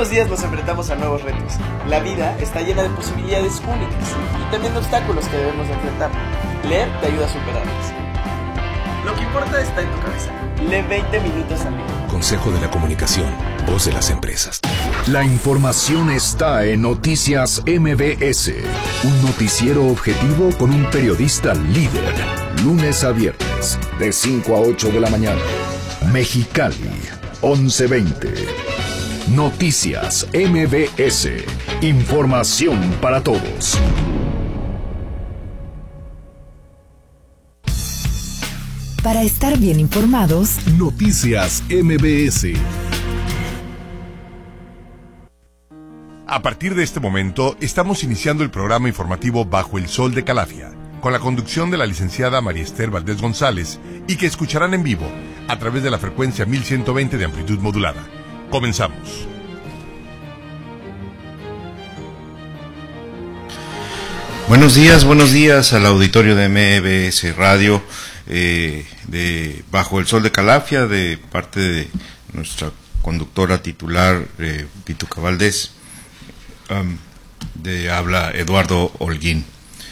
los días nos enfrentamos a nuevos retos. La vida está llena de posibilidades únicas y también de obstáculos que debemos de enfrentar. Leer te ayuda a superarlos. Lo que importa está en tu cabeza. Lee 20 minutos al día. Consejo de la Comunicación, voz de las empresas. La información está en Noticias MBS, un noticiero objetivo con un periodista líder. Lunes a viernes, de 5 a 8 de la mañana. Mexicali, 11:20. Noticias MBS, información para todos. Para estar bien informados, Noticias MBS. A partir de este momento, estamos iniciando el programa informativo Bajo el Sol de Calafia, con la conducción de la licenciada María Esther Valdés González, y que escucharán en vivo a través de la frecuencia 1120 de amplitud modulada. Comenzamos. Buenos días al auditorio de MBS Radio, de Bajo el Sol de Calafia, de parte de nuestra conductora titular, Pituca Valdés. Habla Eduardo Holguín.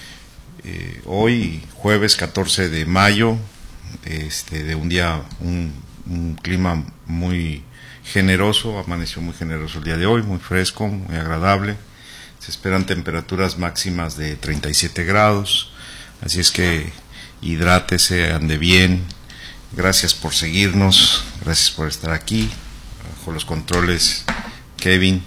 Hoy, jueves 14 de mayo, de un día, un clima muy generoso, amaneció muy generoso el día de hoy, muy fresco, muy agradable. Se esperan temperaturas máximas de 37 grados, así es que hidrátese, ande bien. Gracias por seguirnos, gracias por estar aquí. Bajo los controles, Kevin.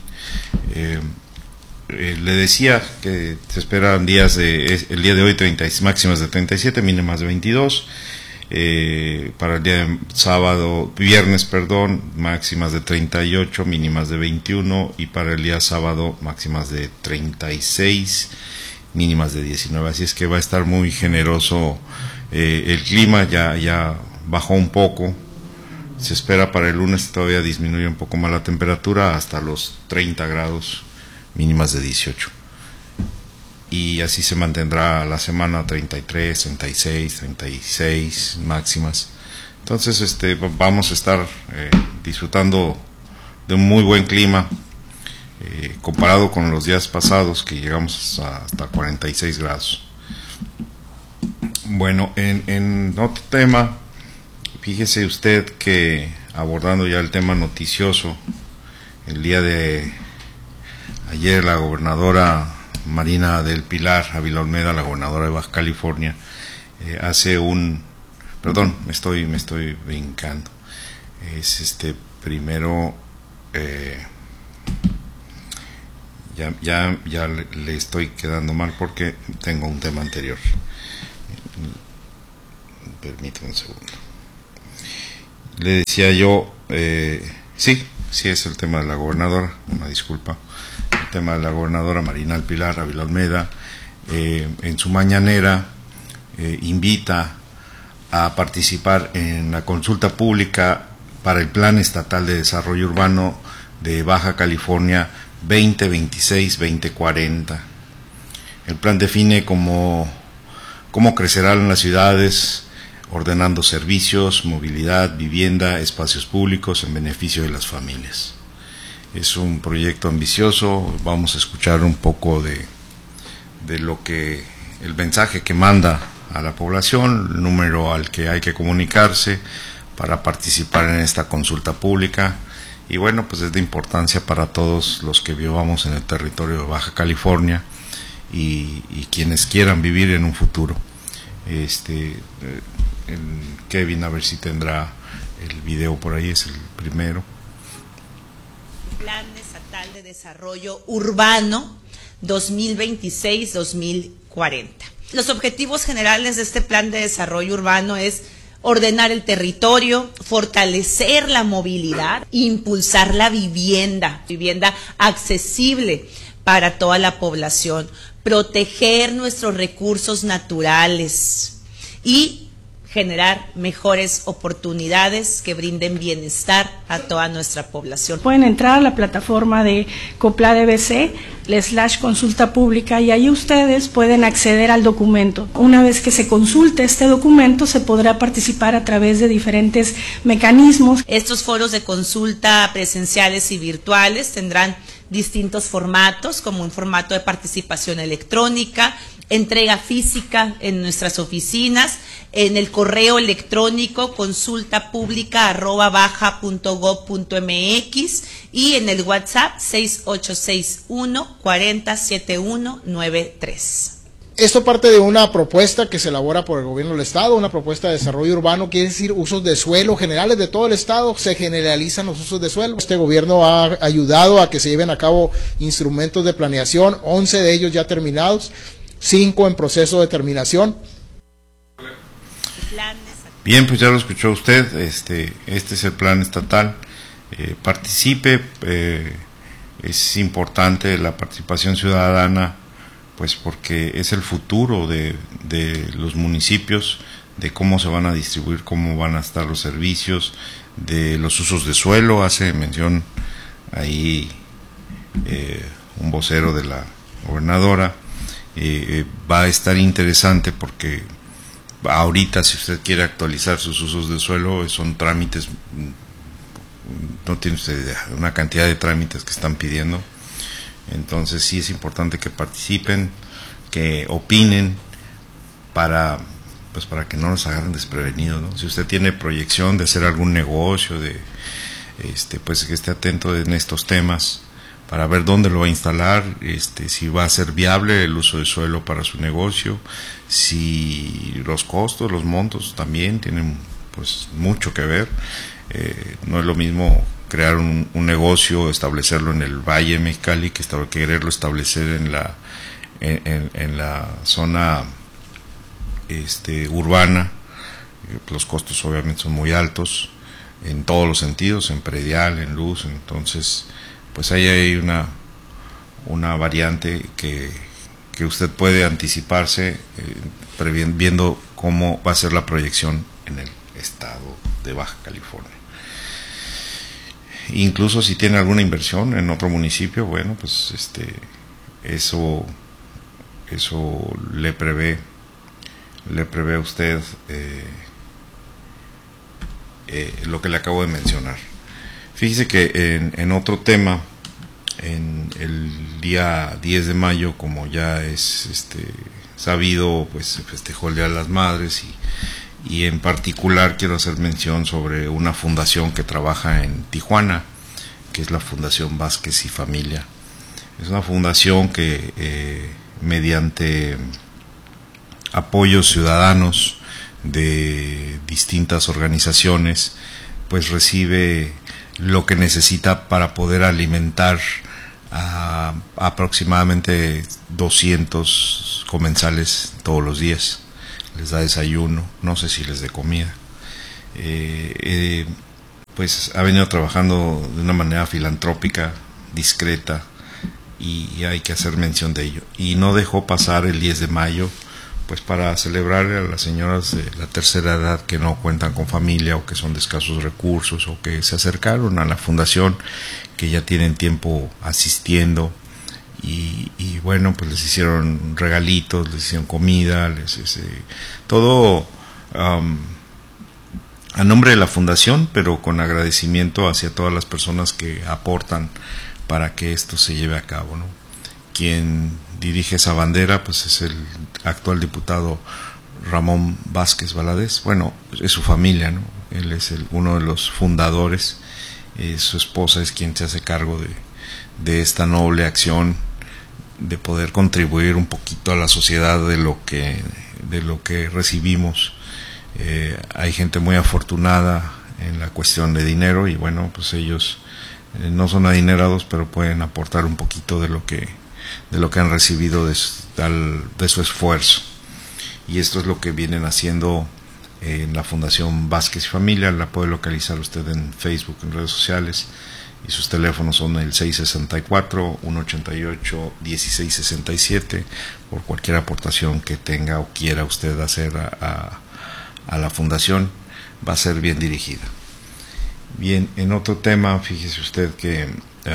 Le decía que se esperan días el día de hoy máximas de 37, mínimas de 22. Para el día de viernes, máximas de 38, mínimas de 21, y para el día sábado máximas de 36, mínimas de 19. Así es que va a estar muy generoso el clima, ya bajó un poco. Se espera para el lunes todavía disminuye un poco más la temperatura hasta los 30 grados, mínimas de 18. Y así se mantendrá la semana, 33, 36, 36 máximas. Entonces vamos a estar disfrutando de un muy buen clima, comparado con los días pasados que llegamos hasta 46 grados. Bueno, en otro tema, fíjese usted que, abordando ya el tema noticioso, el día de ayer la gobernadora Marina del Pilar Ávila Olmeda, la gobernadora de Baja California, hace perdón, me estoy brincando. Es primero, ya le estoy quedando mal porque tengo un tema anterior. Permítame un segundo. Le decía yo, sí es el tema de la gobernadora, una disculpa. El tema de la gobernadora Marina del Pilar Ávila Olmeda, en su mañanera invita a participar en la consulta pública para el Plan Estatal de Desarrollo Urbano de Baja California 2026-2040. El plan define cómo crecerán las ciudades, ordenando servicios, movilidad, vivienda, espacios públicos en beneficio de las familias. Es un proyecto ambicioso. Vamos a escuchar un poco de el mensaje que manda a la población, el número al que hay que comunicarse para participar en esta consulta pública. Y bueno, pues es de importancia para todos los que vivamos en el territorio de Baja California y quienes quieran vivir en un futuro. Kevin, a ver si tendrá el video por ahí, es el primero. Plan Estatal de Desarrollo Urbano 2026-2040. Los objetivos generales de este Plan de Desarrollo Urbano es ordenar el territorio, fortalecer la movilidad, impulsar la vivienda accesible para toda la población, proteger nuestros recursos naturales y generar mejores oportunidades que brinden bienestar a toda nuestra población. Pueden entrar a la plataforma de COPLADBC/consulta pública y ahí ustedes pueden acceder al documento. Una vez que se consulte este documento, se podrá participar a través de diferentes mecanismos. Estos foros de consulta presenciales y virtuales tendrán distintos formatos, como un formato de participación electrónica, entrega física en nuestras oficinas, en el correo electrónico consultapublica@baja.gov.mx y en el WhatsApp 6861 407193. Esto parte de una propuesta que se elabora por el gobierno del estado, una propuesta de desarrollo urbano, quiere decir usos de suelo generales de todo el estado, se generalizan los usos de suelo. Este gobierno ha ayudado a que se lleven a cabo instrumentos de planeación, 11 de ellos ya terminados, 5 en proceso de terminación. Bien, pues ya lo escuchó usted, este es el plan estatal, participe, es importante la participación ciudadana, pues porque es el futuro de los municipios, de cómo se van a distribuir, cómo van a estar los servicios, de los usos de suelo. Hace mención ahí un vocero de la gobernadora. Va a estar interesante porque ahorita, si usted quiere actualizar sus usos de suelo, son trámites, no tiene usted idea, una cantidad de trámites que están pidiendo. Entonces sí es importante que participen, que opinen para que no nos agarren desprevenidos, ¿no? Si usted tiene proyección de hacer algún negocio, pues que esté atento en estos temas para ver dónde lo va a instalar, si va a ser viable el uso de suelo para su negocio, si los costos, los montos también tienen pues mucho que ver. No es lo mismo crear un negocio, establecerlo en el Valle de Mexicali, que quererlo establecer en la zona urbana. Los costos obviamente son muy altos en todos los sentidos, en predial, en luz. Entonces pues ahí hay una variante que usted puede anticiparse, viendo cómo va a ser la proyección en el estado de Baja California. Incluso si tiene alguna inversión en otro municipio, bueno, pues eso le prevé a usted lo que le acabo de mencionar. Fíjese que en otro tema, en el día 10 de mayo, como ya es sabido, pues se festejó el Día de las Madres y en particular quiero hacer mención sobre una fundación que trabaja en Tijuana, que es la Fundación Vázquez y Familia. Es una fundación que mediante apoyos ciudadanos de distintas organizaciones, pues recibe lo que necesita para poder alimentar a aproximadamente 200 comensales todos los días. Les da desayuno, no sé si les dé comida. Pues ha venido trabajando de una manera filantrópica, discreta, y hay que hacer mención de ello. Y no dejó pasar el 10 de mayo pues para celebrarle a las señoras de la tercera edad que no cuentan con familia o que son de escasos recursos o que se acercaron a la fundación, que ya tienen tiempo asistiendo y bueno, pues les hicieron regalitos, les hicieron comida, todo a nombre de la fundación, pero con agradecimiento hacia todas las personas que aportan para que esto se lleve a cabo, ¿no? Quien dirige esa bandera pues es el actual diputado Ramón Vázquez Valadez. Bueno, es su familia, ¿no? Él es uno de los fundadores, su esposa es quien se hace cargo de esta noble acción de poder contribuir un poquito a la sociedad de lo que recibimos. Hay gente muy afortunada en la cuestión de dinero y bueno, pues ellos no son adinerados, pero pueden aportar un poquito de lo que han recibido de su esfuerzo. Y esto es lo que vienen haciendo en la Fundación Vázquez y Familia. La puede localizar usted en Facebook, en redes sociales, y sus teléfonos son el 664-188-1667 por cualquier aportación que tenga o quiera usted hacer a a la fundación va a ser bien dirigida. Bien, en otro tema, fíjese usted que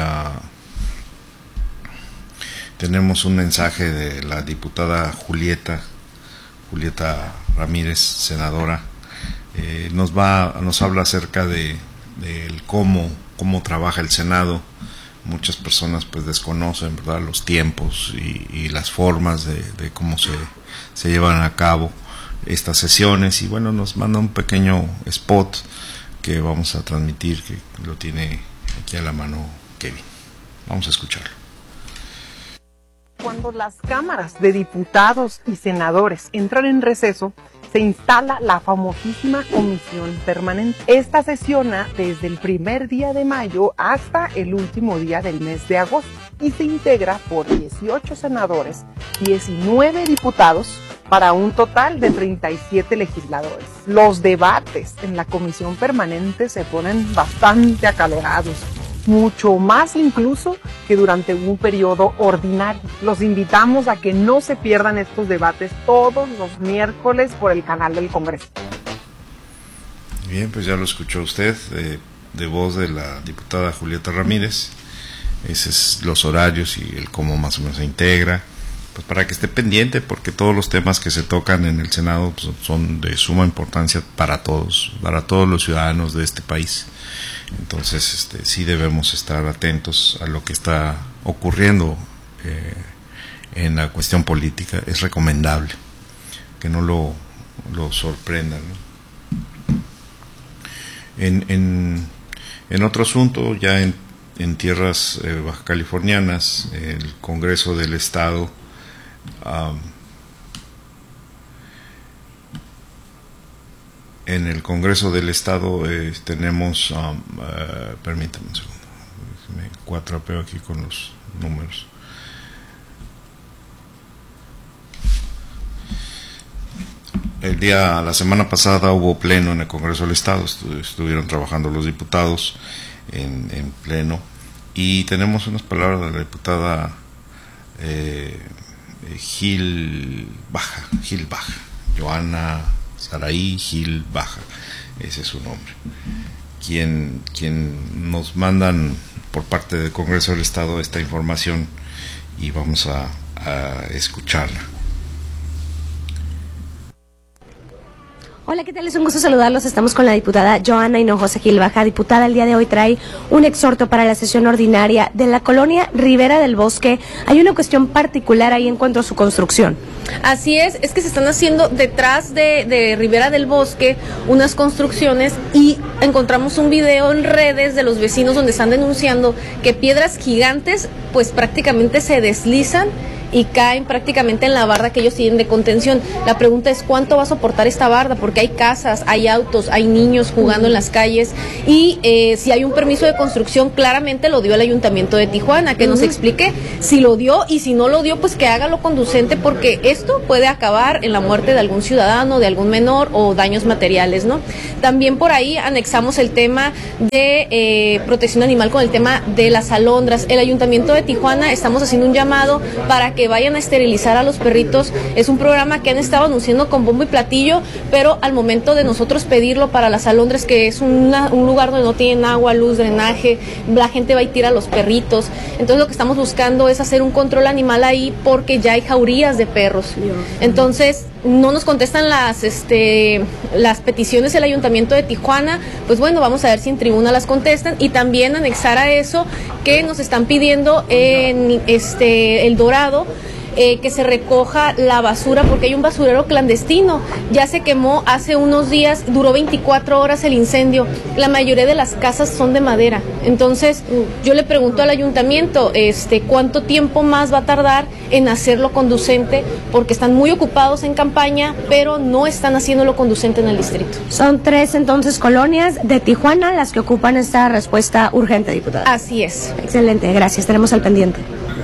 tenemos un mensaje de la diputada Julieta Ramírez, senadora. Nos habla acerca de cómo trabaja el Senado. Muchas personas pues desconocen, ¿verdad?, los tiempos y las formas de cómo se llevan a cabo estas sesiones, y bueno, nos manda un pequeño spot que vamos a transmitir, que lo tiene aquí a la mano Kevin. Vamos a escucharlo. Cuando las cámaras de diputados y senadores entran en receso, se instala la famosísima comisión permanente. Esta sesiona desde el primer día de mayo hasta el último día del mes de agosto y se integra por 18 senadores, 19 diputados, para un total de 37 legisladores. Los debates en la comisión permanente se ponen bastante acalorados, mucho más incluso que durante un periodo ordinario. Los invitamos a que no se pierdan estos debates todos los miércoles por el canal del Congreso. Bien, pues ya lo escuchó usted, de voz de la diputada Julieta Ramírez. Esos es los horarios y el cómo más o menos se integra, pues para que esté pendiente, porque todos los temas que se tocan en el Senado pues, son de suma importancia para todos los ciudadanos de este país. Entonces sí debemos estar atentos a lo que está ocurriendo en la cuestión política. Es recomendable que no lo sorprendan, ¿no? En otro asunto, ya en tierras baja californianas, el Congreso del Estado en el Congreso del Estado tenemos, permítame un segundo, me cuatrapeo aquí con los números. La semana pasada hubo pleno en el Congreso del Estado, estuvieron trabajando los diputados en pleno, y tenemos unas palabras de la diputada Gil Baja, Joana Saraí Gil Baja, ese es su nombre, quien nos mandan por parte del Congreso del Estado esta información, y vamos a escucharla. Hola, ¿qué tal? Es un gusto saludarlos. Estamos con la diputada Joana Hinojosa Gil Baja. Diputada, el día de hoy trae un exhorto para la sesión ordinaria de la colonia Ribera del Bosque. Hay una cuestión particular ahí en cuanto a su construcción. Así es que se están haciendo detrás de Ribera del Bosque unas construcciones, y encontramos un video en redes de los vecinos donde están denunciando que piedras gigantes pues prácticamente se deslizan y caen prácticamente en la barda que ellos tienen de contención. La pregunta es cuánto va a soportar esta barda, porque hay casas, hay autos, hay niños jugando en las calles, y si hay un permiso de construcción, claramente lo dio el Ayuntamiento de Tijuana, que nos explique si lo dio, y si no lo dio, pues que haga lo conducente, porque esto puede acabar en la muerte de algún ciudadano, de algún menor, o daños materiales, ¿no? También por ahí anexamos el tema de protección animal con el tema de las alondras. El Ayuntamiento de Tijuana estamos haciendo un llamado para que vayan a esterilizar a los perritos. Es un programa que han estado anunciando con bombo y platillo, pero al momento de nosotros pedirlo para las alondras, que es un lugar donde no tienen agua, luz, drenaje, la gente va y tira a los perritos. Entonces lo que estamos buscando es hacer un control animal ahí, porque ya hay jaurías de perros. Entonces no nos contestan las peticiones del Ayuntamiento de Tijuana. Pues bueno, vamos a ver si en tribuna las contestan, y también anexar a eso que nos están pidiendo en El Dorado, que se recoja la basura, porque hay un basurero clandestino. Ya se quemó hace unos días, duró 24 horas el incendio. La mayoría de las casas son de madera. Entonces, yo le pregunto al ayuntamiento, ¿cuánto tiempo más va a tardar en hacerlo conducente? Porque están muy ocupados en campaña, pero no están haciéndolo conducente en el distrito. Son 3 entonces colonias de Tijuana las que ocupan esta respuesta urgente, diputada. Así es. Excelente, gracias. Estaremos al pendiente.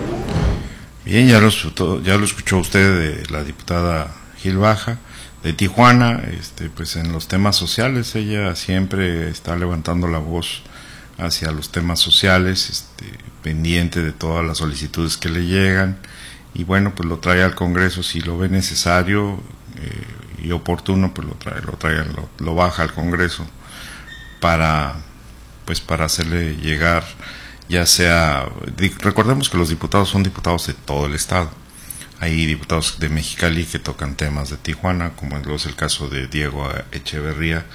Bien, ya lo escuchó usted de la diputada Gil Baja de Tijuana. Pues en los temas sociales ella siempre está levantando la voz hacia los temas sociales, pendiente de todas las solicitudes que le llegan, y bueno, pues lo trae al Congreso si lo ve necesario, y oportuno, pues lo baja al Congreso para hacerle llegar, ya sea, recordemos que los diputados son diputados de todo el estado. Hay diputados de Mexicali que tocan temas de Tijuana, como es el caso de Diego Echeverría,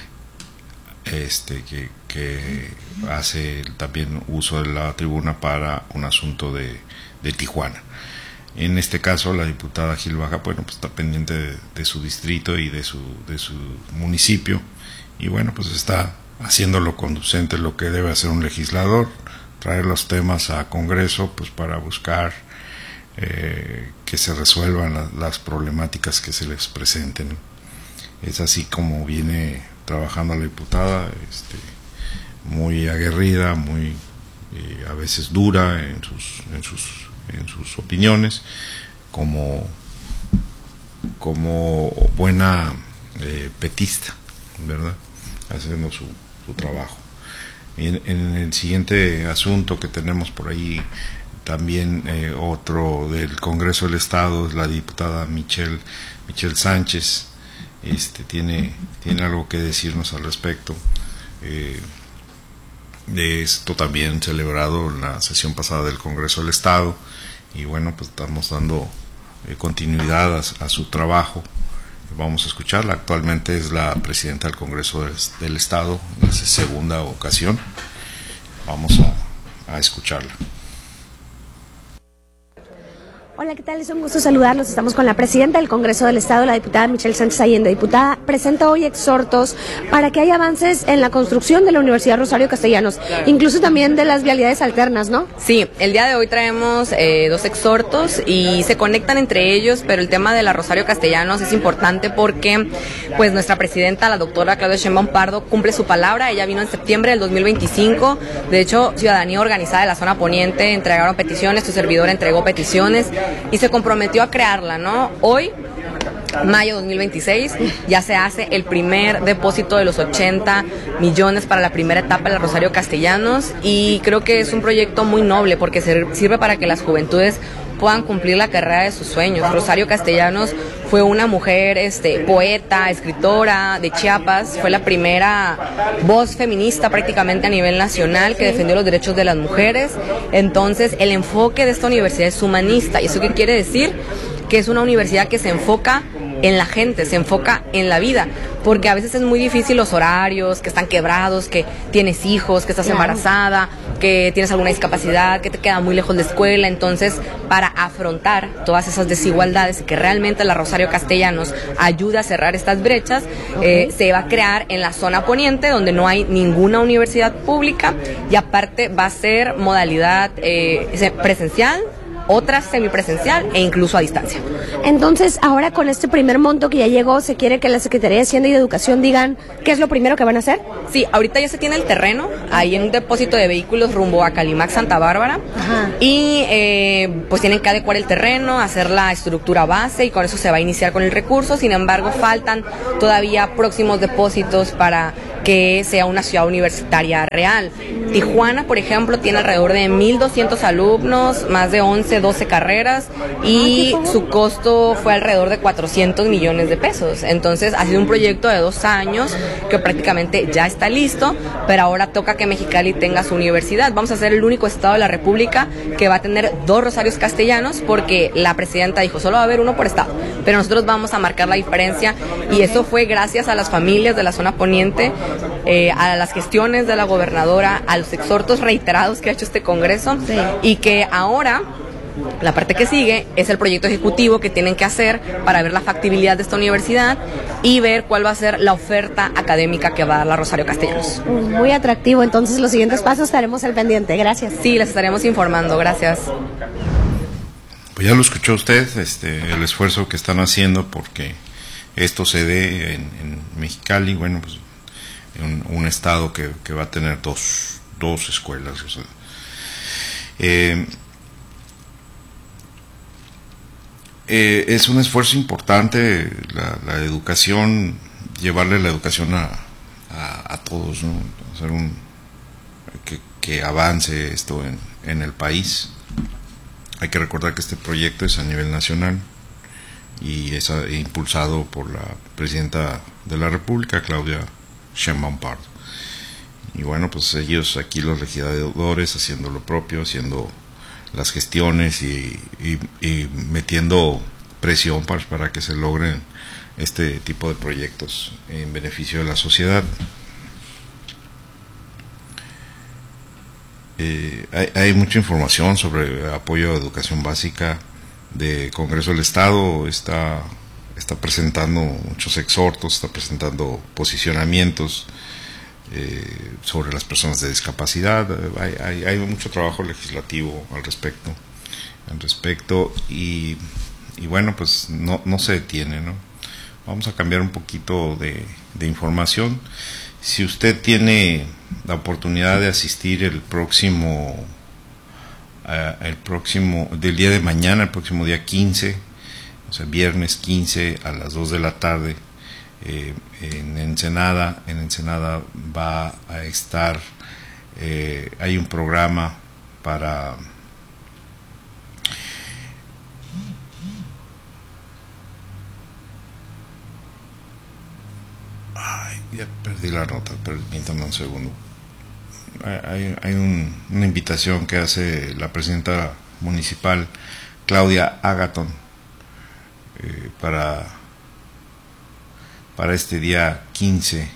que hace también uso de la tribuna para un asunto de Tijuana. En este caso, la diputada Gil Baja, pues está pendiente de su distrito y de su municipio, y bueno, pues está haciendo lo conducente, lo que debe hacer un legislador, traer los temas a Congreso, pues para buscar que se resuelvan las problemáticas que se les presenten. Es así como viene trabajando la diputada, muy aguerrida, muy a veces dura en sus opiniones, como buena petista, ¿verdad? Haciendo su trabajo. Y en el siguiente asunto que tenemos por ahí, también otro del Congreso del Estado, es la diputada Michelle Sánchez. Tiene algo que decirnos al respecto. De esto también celebrado en la sesión pasada del Congreso del Estado, y bueno, pues estamos dando continuidad a su trabajo. Vamos a escucharla. Actualmente es la presidenta del Congreso del Estado, en su segunda ocasión. Vamos a escucharla. Hola, ¿qué tal? Es un gusto saludarlos. Estamos con la presidenta del Congreso del Estado, la diputada Michelle Sánchez Allende. Diputada, presenta hoy exhortos para que haya avances en la construcción de la Universidad Rosario Castellanos, incluso también de las vialidades alternas, ¿no? Sí, el día de hoy traemos 2 exhortos y se conectan entre ellos, pero el tema de la Rosario Castellanos es importante porque pues nuestra presidenta, la doctora Claudia Sheinbaum Pardo, cumple su palabra. Ella vino en septiembre del 2025. De hecho, Ciudadanía Organizada de la Zona Poniente entregaron peticiones, tu servidor entregó peticiones y se comprometió a crearla, ¿no? Hoy, mayo 2026, ya se hace el primer depósito de los 80 millones para la primera etapa de la Rosario Castellanos, y creo que es un proyecto muy noble porque sirve para que las juventudes puedan cumplir la carrera de sus sueños. Rosario Castellanos fue una mujer poeta, escritora de Chiapas, fue la primera voz feminista prácticamente a nivel nacional que defendió los derechos de las mujeres. Entonces, el enfoque de esta universidad es humanista. ¿Y eso qué quiere decir? Que es una universidad que se enfoca en la gente, se enfoca en la vida, porque a veces es muy difícil los horarios, que están quebrados, que tienes hijos, que estás embarazada, que tienes alguna discapacidad, que te queda muy lejos de escuela. Entonces, para afrontar todas esas desigualdades y que realmente la Rosario Castellanos ayude a cerrar estas brechas, se va a crear en la zona poniente, donde no hay ninguna universidad pública, y aparte va a ser modalidad presencial, otra semipresencial e incluso a distancia. Entonces, ahora con este primer monto que ya llegó, ¿se quiere que la Secretaría de Hacienda y de Educación digan qué es lo primero que van a hacer? Sí, ahorita ya se tiene el terreno, ahí en un depósito de vehículos rumbo a Calimax, Santa Bárbara. Ajá. Y pues tienen que adecuar el terreno, hacer la estructura base, y con eso se va a iniciar con el recurso. Sin embargo, faltan todavía próximos depósitos para que sea una ciudad universitaria real. Tijuana, por ejemplo, tiene alrededor de 1,200 alumnos, más de 12 carreras, y su costo fue alrededor de 400 millones de pesos. Entonces ha sido un proyecto de 2 años que prácticamente ya está listo, pero ahora toca que Mexicali tenga su universidad. Vamos a ser el único estado de la República que va a tener 2 Rosarios Castellanos, porque la presidenta dijo solo va a haber uno por estado, pero nosotros vamos a marcar la diferencia, y eso fue gracias a las familias de la zona poniente, a las gestiones de la gobernadora, a los exhortos reiterados que ha hecho este Congreso, sí. Y que ahora la parte que sigue es el proyecto ejecutivo que tienen que hacer para ver la factibilidad de esta universidad y ver cuál va a ser la oferta académica que va a dar la Rosario Castellanos. Muy atractivo. Entonces, los siguientes pasos estaremos al pendiente. Gracias. Sí, les estaremos informando. Gracias. Pues ya lo escuchó usted, el esfuerzo que están haciendo porque esto se dé en Mexicali, bueno, pues un estado que va a tener dos escuelas. O sea, es un esfuerzo importante la educación, llevarle la educación a todos, ¿no? Hacer que avance esto en el país. Hay que recordar que este proyecto es a nivel nacional, y es impulsado por la presidenta de la República, Claudia Sheinbaum Pardo. Y bueno, pues ellos aquí, los legisladores, haciendo lo propio, haciendo las gestiones y metiendo presión para que se logren este tipo de proyectos en beneficio de la sociedad. Hay mucha información sobre apoyo a educación básica de Congreso del Estado. Está presentando muchos exhortos, está presentando posicionamientos sobre las personas de discapacidad. Hay mucho trabajo legislativo al respecto y bueno, pues no se detiene, ¿no? Vamos a cambiar un poquito de información. Si usted tiene la oportunidad de asistir el próximo del día de mañana, el próximo día 15, o sea, viernes 15 a las 2 de la tarde, en Ensenada va a estar, hay un programa para ya perdí la nota, permítame un segundo. Hay una invitación que hace la presidenta municipal, Claudia Agaton, para este día 15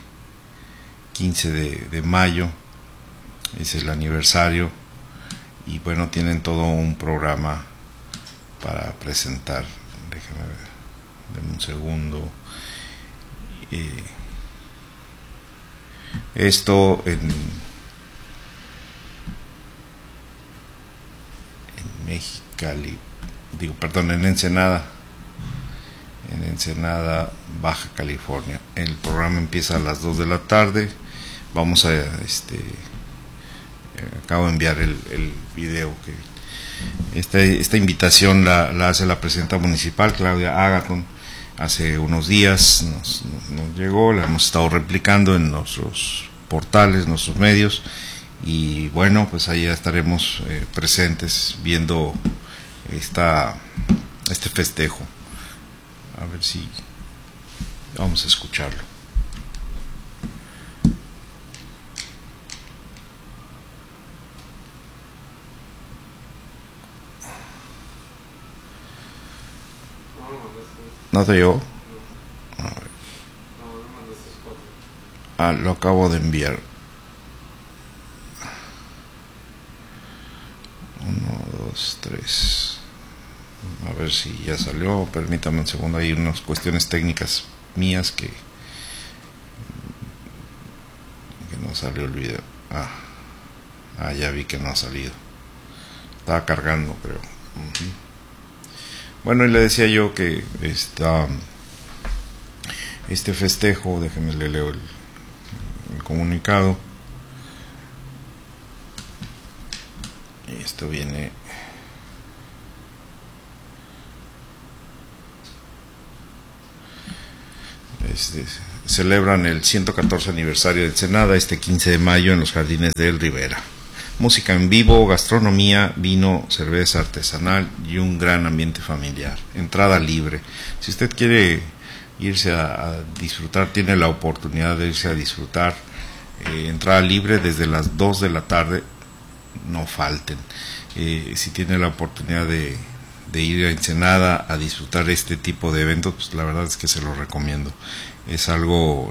de mayo, es el aniversario, y bueno, tienen todo un programa para presentar. Déjame ver, denme un segundo. Esto en Mexicali, en Ensenada, Baja California. El programa empieza a las 2 de la tarde. Vamos a acabo de enviar el video que esta invitación la hace la presidenta municipal, Claudia Agaton. Hace unos días nos llegó, la hemos estado replicando en nuestros portales, nuestros medios, y bueno, pues ahí ya estaremos presentes viendo este festejo. A ver si vamos a escucharlo. ¿No te llegó? Lo acabo de enviar. 1, 2, 3. A ver si ya salió. Permítame un segundo. Hay unas cuestiones técnicas mías que no salió el video. Ya vi que no ha salido. Estaba cargando, creo. Bueno, y le decía yo que este festejo, déjenme le leo el comunicado. Y esto viene celebran el 114 aniversario de Ensenada este 15 de mayo en los jardines de El Rivera. Música en vivo, gastronomía, vino, cerveza artesanal y un gran ambiente familiar. Entrada libre. Si usted quiere irse a disfrutar, tiene la oportunidad de irse a disfrutar. Entrada libre desde las 2 de la tarde, no falten. Si tiene la oportunidad de ir a Ensenada a disfrutar este tipo de eventos, pues la verdad es que se lo recomiendo. Es algo...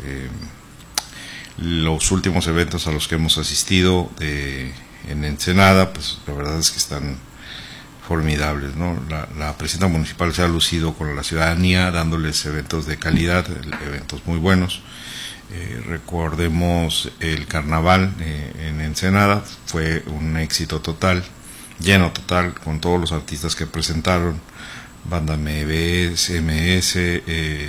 los últimos eventos a los que hemos asistido en Ensenada, pues la verdad es que están formidables, ¿no? La presidenta municipal se ha lucido con la ciudadanía, dándoles eventos de calidad, eventos muy buenos. Recordemos el carnaval en Ensenada, fue un éxito total, lleno total, con todos los artistas que presentaron, Banda MBS, MS,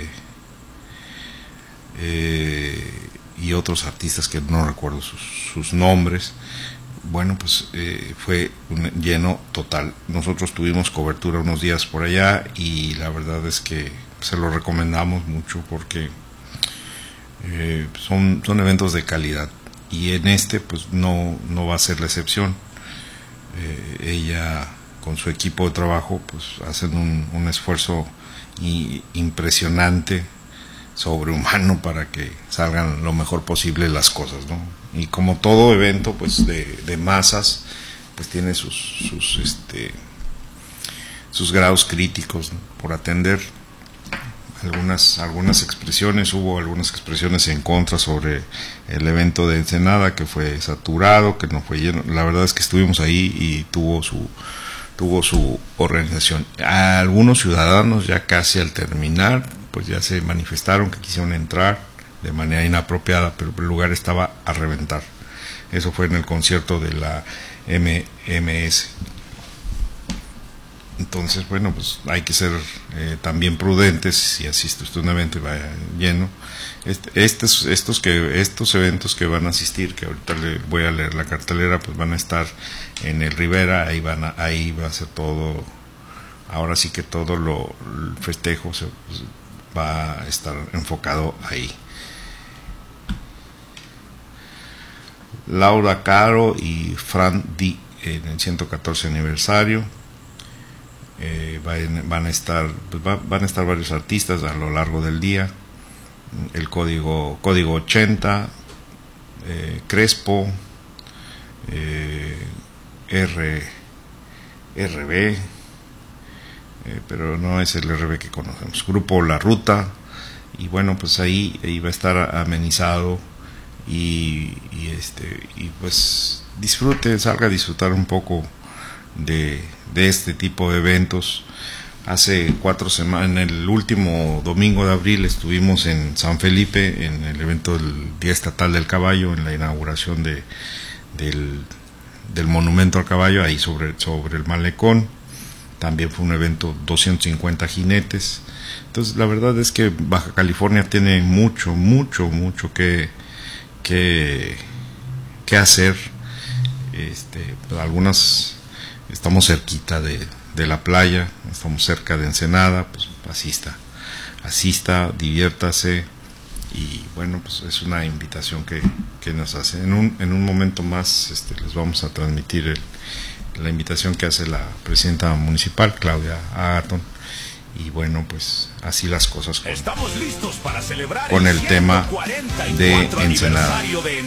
y otros artistas que no recuerdo sus nombres. Bueno, pues fue un lleno total. Nosotros tuvimos cobertura unos días por allá y la verdad es que se lo recomendamos mucho porque son eventos de calidad, y en pues no va a ser la excepción. Ella con su equipo de trabajo, pues hacen un esfuerzo impresionante, sobrehumano, para que salgan lo mejor posible las cosas, ¿no? Y como todo evento, pues de masas, pues tiene sus grados críticos, ¿no?, por atender. Algunas expresiones, hubo algunas expresiones en contra sobre el evento de Ensenada, que fue saturado, que no fue lleno. La verdad es que estuvimos ahí y tuvo su organización. A algunos ciudadanos, ya casi al terminar, pues ya se manifestaron que quisieron entrar de manera inapropiada, pero el lugar estaba a reventar. Eso fue en el concierto de la MS. Entonces, bueno, pues hay que ser también prudentes si asiste usted a un evento y vaya lleno. Estos eventos que van a asistir, que ahorita le voy a leer la cartelera, pues van a estar en el Rivera, ahí va a ser todo, ahora sí que todo el festejo pues, va a estar enfocado ahí. Laura Caro y Fran Di en el 114 aniversario. Van a estar varios artistas a lo largo del día. El código 80, Crespo, RB, pero no es el RB que conocemos. Grupo La Ruta, y bueno, pues ahí va a estar amenizado y pues salga a disfrutar un poco de este tipo de eventos. Hace 4 semanas, en el último domingo de abril, estuvimos en San Felipe en el evento del Día Estatal del Caballo, en la inauguración del monumento al caballo, ahí sobre el malecón. También fue un evento, 250 jinetes. Entonces la verdad es que Baja California tiene mucho que hacer. Algunas estamos cerquita de la playa, estamos cerca de Ensenada, pues asista, diviértase, y bueno, pues es una invitación que nos hace. En un momento más les vamos a transmitir la invitación que hace la presidenta municipal, Claudia Agathon, y bueno, pues así las cosas Estamos listos para celebrar con el tema de Ensenada.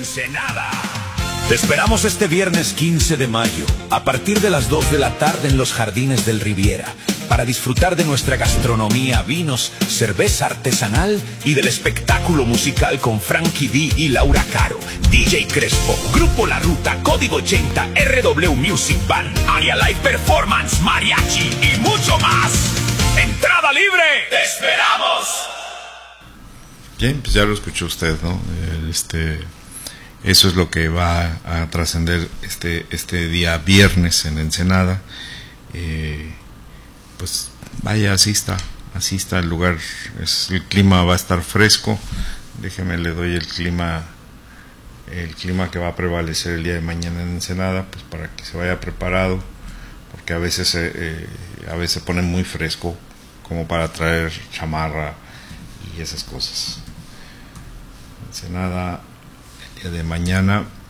Te esperamos este viernes 15 de mayo, a partir de las 2 de la tarde en los Jardines del Riviera, para disfrutar de nuestra gastronomía, vinos, cerveza artesanal y del espectáculo musical con Frankie D y Laura Caro, DJ Crespo, Grupo La Ruta, Código 80, RW Music Band, Aria Live Performance, Mariachi y mucho más. ¡Entrada libre! ¡Te esperamos! Bien, pues ya lo escuchó usted, ¿no? Eso es lo que va a trascender este día viernes en Ensenada. Pues vaya, asista, el lugar, el clima va a estar fresco. Déjeme, le doy el clima que va a prevalecer el día de mañana en Ensenada, pues para que se vaya preparado, porque a veces se pone muy fresco, como para traer chamarra y esas cosas. Ensenada, de mañana